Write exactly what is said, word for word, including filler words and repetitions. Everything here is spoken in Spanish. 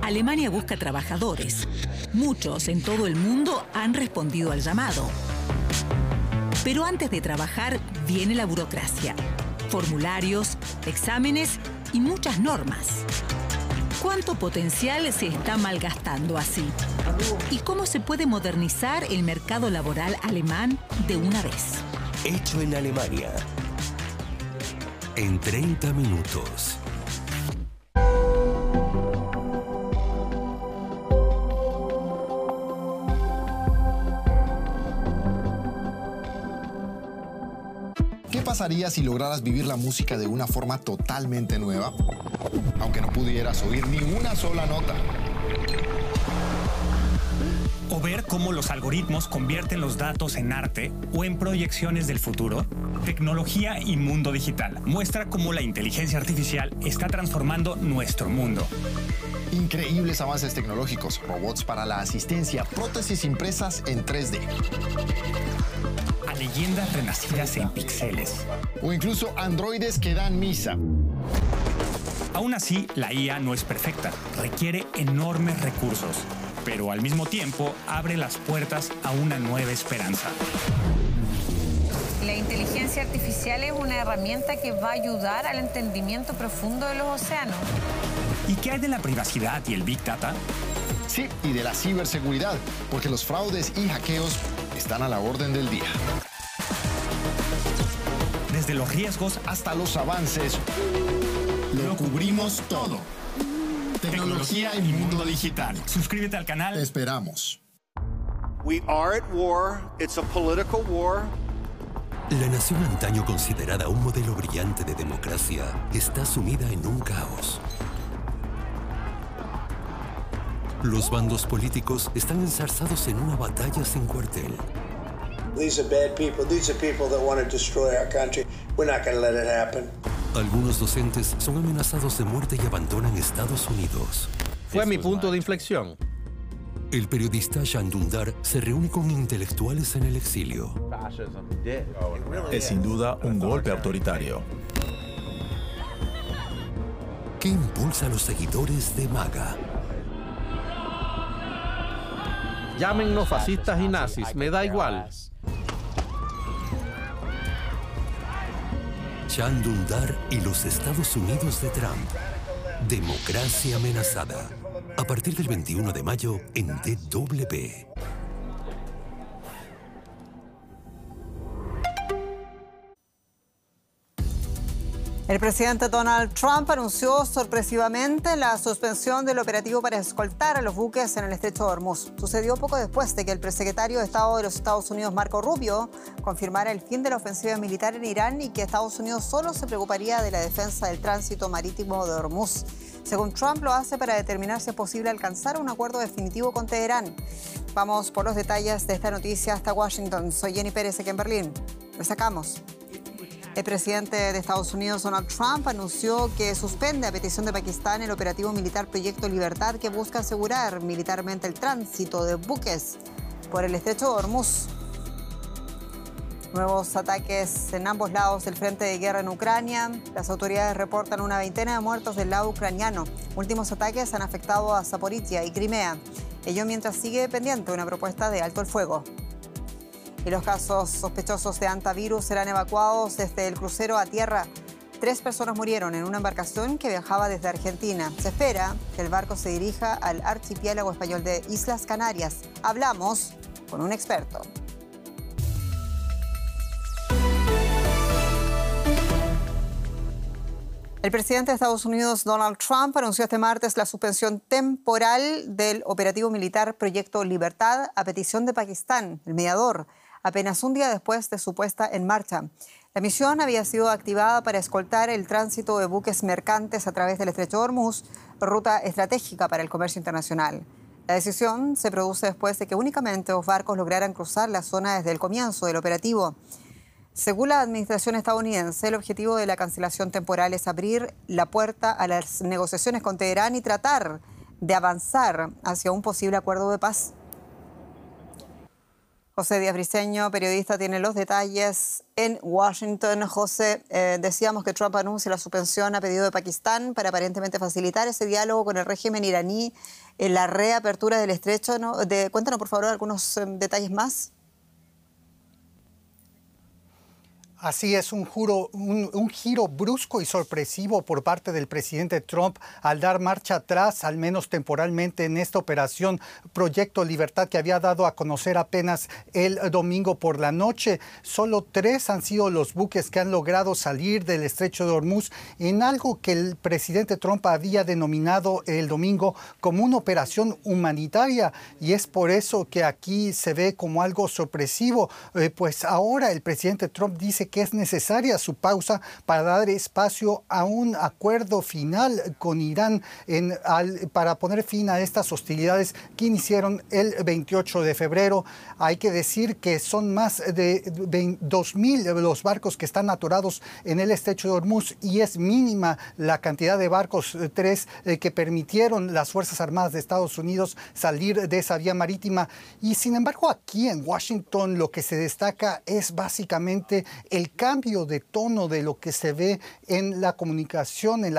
Alemania busca trabajadores. Muchos en todo el mundo han respondido al llamado. Pero antes de trabajar viene la burocracia. Formularios, exámenes y muchas normas. ¿Cuánto potencial se está malgastando así? ¿Y cómo se puede modernizar el mercado laboral alemán de una vez? Hecho en Alemania. En treinta minutos. ¿Qué pasaría si lograras vivir la música de una forma totalmente nueva? Aunque no pudieras oír ni una sola nota. O ver cómo los algoritmos convierten los datos en arte o en proyecciones del futuro. Tecnología y mundo digital muestra cómo la inteligencia artificial está transformando nuestro mundo. Increíbles avances tecnológicos, robots para la asistencia, prótesis impresas en tres D. A leyendas renacidas en píxeles. O incluso androides que dan misa. Aún así, la I A no es perfecta, requiere enormes recursos, pero al mismo tiempo abre las puertas a una nueva esperanza. La inteligencia artificial es una herramienta que va a ayudar al entendimiento profundo de los océanos. ¿Y qué hay de la privacidad y el Big Data? Sí, y de la ciberseguridad, porque los fraudes y hackeos están a la orden del día. Desde los riesgos hasta los avances, lo cubrimos todo. Tecnología y mundo digital. Suscríbete al canal. Te esperamos. We are at war. It's a political war. La nación antaño considerada un modelo brillante de democracia está sumida en un caos. Los bandos políticos están enzarzados en una batalla sin cuartel. These are bad people. These are people that want to destroy our country. We're not going to let it happen. Algunos docentes son amenazados de muerte y abandonan Estados Unidos. Fue mi punto de inflexión. El periodista Can Dündar se reúne con intelectuales en el exilio. Es sin duda un golpe autoritario. ¿Qué impulsa a los seguidores de MAGA? Llámennos fascistas y nazis, me da igual. Can Dündar y los Estados Unidos de Trump. Democracia amenazada. A partir del veintiuno de mayo en D W. El presidente Donald Trump anunció sorpresivamente la suspensión del operativo para escoltar a los buques en el estrecho de Hormuz. Sucedió poco después de que el presecretario de Estado de los Estados Unidos, Marco Rubio, confirmara el fin de la ofensiva militar en Irán y que Estados Unidos solo se preocuparía de la defensa del tránsito marítimo de Hormuz. Según Trump, lo hace para determinar si es posible alcanzar un acuerdo definitivo con Teherán. Vamos por los detalles de esta noticia hasta Washington. Soy Jenny Pérez aquí en Berlín. Destacamos. El presidente de Estados Unidos, Donald Trump, anunció que suspende a petición de Pakistán el operativo militar Proyecto Libertad que busca asegurar militarmente el tránsito de buques por el estrecho de Hormuz. Nuevos ataques en ambos lados del frente de guerra en Ucrania. Las autoridades reportan una veintena de muertos del lado ucraniano. Últimos ataques han afectado a Zaporizhia y Crimea. Ello mientras sigue pendiente una propuesta de alto el fuego. Y los casos sospechosos de hantavirus serán evacuados desde el crucero a tierra. Tres personas murieron en una embarcación que viajaba desde Argentina. Se espera que el barco se dirija al archipiélago español de Islas Canarias. Hablamos con un experto. El presidente de Estados Unidos, Donald Trump, anunció este martes la suspensión temporal del operativo militar Proyecto Libertad a petición de Pakistán, el mediador, apenas un día después de su puesta en marcha. La misión había sido activada para escoltar el tránsito de buques mercantes a través del estrecho de Hormuz, ruta estratégica para el comercio internacional. La decisión se produce después de que únicamente dos barcos lograran cruzar la zona desde el comienzo del operativo. Según la administración estadounidense, el objetivo de la cancelación temporal es abrir la puerta a las negociaciones con Teherán y tratar de avanzar hacia un posible acuerdo de paz. José Díaz Briceño, periodista, tiene los detalles en Washington. José, eh, decíamos que Trump anuncia la suspensión a pedido de Pakistán para aparentemente facilitar ese diálogo con el régimen iraní en la reapertura del estrecho, ¿no? De, cuéntanos, por favor, algunos eh, detalles más. Así es, un, juro, un, un giro brusco y sorpresivo por parte del presidente Trump al dar marcha atrás, al menos temporalmente, en esta operación Proyecto Libertad que había dado a conocer apenas el domingo por la noche. Solo tres han sido los buques que han logrado salir del estrecho de Hormuz en algo que el presidente Trump había denominado el domingo como una operación humanitaria, y es por eso que aquí se ve como algo sorpresivo, eh, pues ahora el presidente Trump dice que es necesaria su pausa para dar espacio a un acuerdo final con Irán en, al, para poner fin a estas hostilidades que iniciaron el veintiocho de febrero. Hay que decir que son más de dos mil los barcos que están atorados en el estrecho de Hormuz y es mínima la cantidad de barcos, tres, eh, que permitieron las Fuerzas Armadas de Estados Unidos salir de esa vía marítima. Y sin embargo, aquí en Washington lo que se destaca es básicamente el cambio de tono de lo que se ve en la comunicación, en la